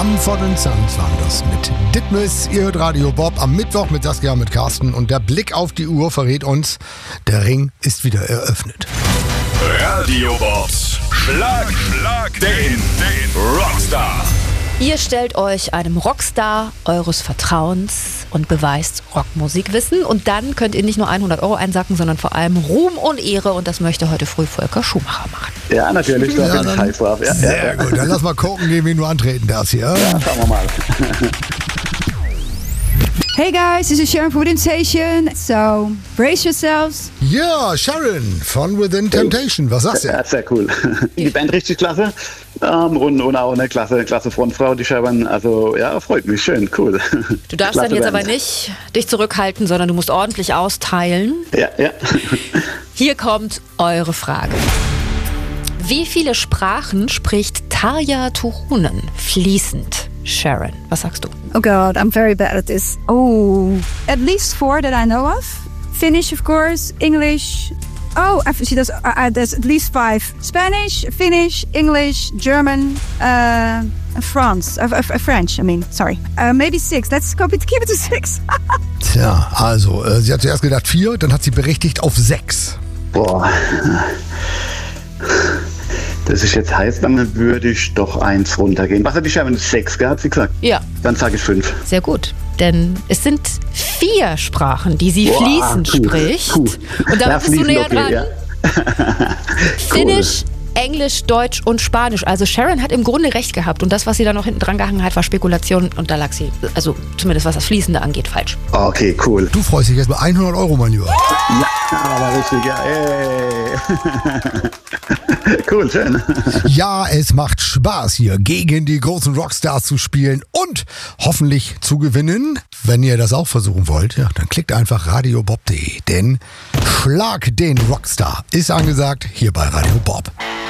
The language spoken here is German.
Mumford & Sons waren das mit Ditmus. Ihr hört Radio Bob am Mittwoch mit Saskia und mit Carsten. Und der Blick auf die Uhr verrät uns, der Ring ist wieder eröffnet. Radio Bobs Schlag den Rockstar. Ihr stellt euch einem Rockstar eures Vertrauens und beweist Rockmusikwissen. Und dann könnt ihr nicht nur 100 € einsacken, sondern vor allem Ruhm und Ehre. Und das möchte heute früh Volker Schumacher machen. Ja, natürlich. Da bin ich heiß drauf. Ja, sehr gut. Dann lass mal gucken, gegen wen du antreten darfst hier. Ja, schauen wir mal. Hey guys, this is Sharon from Within Temptation. So, brace yourselves. Ja, Sharon von Within Temptation. Was sagst du? Ja, sehr cool. Die Band richtig klasse. Und auch eine klasse Frontfrau, die Sharon. Also, ja, freut mich. Schön, cool. Du darfst dann jetzt aber nicht dich zurückhalten, sondern du musst ordentlich austeilen. Ja. Hier kommt eure Frage. Wie viele Sprachen spricht Tarja Turunen fließend? Sharon, was sagst du? Oh God, I'm very bad at this. Oh, at least 4 that I know of. Finnish, of course. English. Oh, she does. There's at least 5. Spanish, Finnish, English, German, French. I mean, sorry. Maybe 6. Let's keep it to 6. Tja, also, sie hat zuerst gedacht 4, dann hat sie berichtigt auf 6. Boah. Das ist jetzt heiß, dann würde ich doch 1 runtergehen. Was hat die Sharon? 6 gehabt, sie gesagt? Ja. Dann sage ich 5. Sehr gut, denn es sind 4 Sprachen, die sie fließend spricht. Cool. Und da bist du näher dran. Ja. Finnisch, Englisch, Deutsch und Spanisch. Also Sharon hat im Grunde recht gehabt. Und das, was sie da noch hinten dran gehangen hat, war Spekulation. Und da lag sie, also zumindest was das Fließende angeht, falsch. Okay, cool. Du freust dich jetzt bei 100 €, mein Lieber. Ja, aber richtig, ja. Cool, schön. Ja, es macht Spaß hier gegen die großen Rockstars zu spielen und hoffentlich zu gewinnen. Wenn ihr das auch versuchen wollt, ja, dann klickt einfach radiobob.de, denn Schlag den Rockstar ist angesagt hier bei Radio Bob.